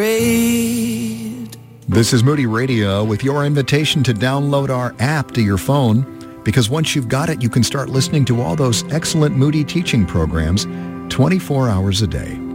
This is Moody Radio with your invitation to download our app to your phone, because once you've got it, you can start listening to all those excellent Moody teaching programs 24 hours a day.